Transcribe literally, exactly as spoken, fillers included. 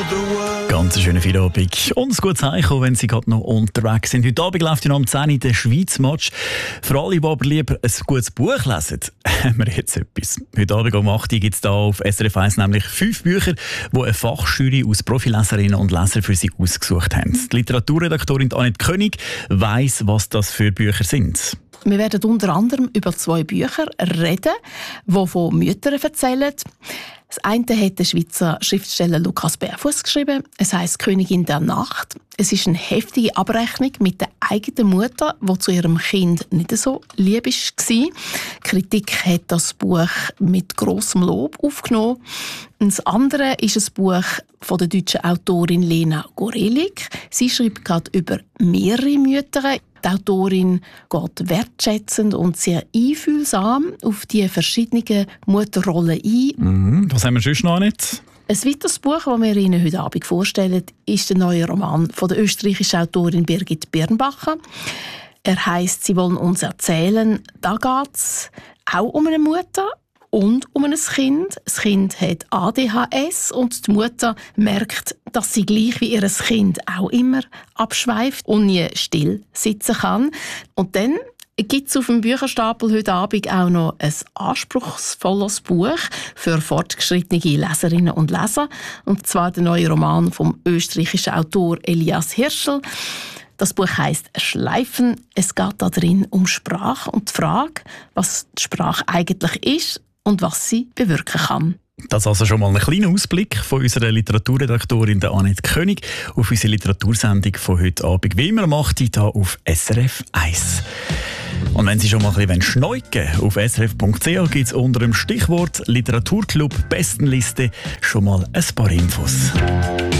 Ganz schönen Feierabend und ein gutes Heimkommen, wenn Sie gerade noch unterwegs sind. Heute Abend läuft ja noch um zehn Uhr der Schweiz-Match. Für alle, die aber lieber ein gutes Buch lesen, haben wir jetzt etwas. Heute Abend um acht Uhr gibt es hier auf S R F eins nämlich fünf Bücher, die eine Fachjury aus Profileserinnen und Lesern für Sie ausgesucht haben. Die Literaturredaktorin Annette König weiss, was das für Bücher sind. Wir werden unter anderem über zwei Bücher reden, die von Müttern erzählen. Das eine hat der Schweizer Schriftsteller Lukas Berfuss geschrieben. Es heisst «Königin der Nacht». Es ist eine heftige Abrechnung mit der eigenen Mutter, die zu ihrem Kind nicht so lieb war. Die Kritik hat das Buch mit grossem Lob aufgenommen. Das andere ist ein Buch von der deutschen Autorin Lena Gorelik. Sie schreibt gerade über mehrere Mütter. Die Autorin geht wertschätzend und sehr einfühlsam auf die verschiedenen Mutterrollen ein. Mhm. Was haben wir sonst noch nicht? Ein weiteres Buch, das wir Ihnen heute Abend vorstellen, ist der neue Roman von der österreichischen Autorin Birgit Birnbacher. Er heisst «Sie wollen uns erzählen». Da geht es auch um eine Mutter und um ein Kind. Das Kind hat A D H S und die Mutter merkt, dass sie gleich wie ihr Kind auch immer abschweift und nie still sitzen kann. Und dann gibt es auf dem Bücherstapel heute Abend auch noch ein anspruchsvolles Buch für fortgeschrittene Leserinnen und Leser. Und zwar der neue Roman vom österreichischen Autor Elias Hirschl. Das Buch heisst «Schleifen». Es geht da drin um Sprache und die Frage, was die Sprache eigentlich ist und was sie bewirken kann. Das ist also schon mal ein kleiner Ausblick von unserer Literaturredaktorin Annette König auf unsere Literatursendung von heute Abend. Wie immer macht die hier auf S R F eins. Und wenn Sie schon mal ein bisschen schneuken wollen, auf S R F Punkt C H gibt es unter dem Stichwort Literaturclub Bestenliste schon mal ein paar Infos.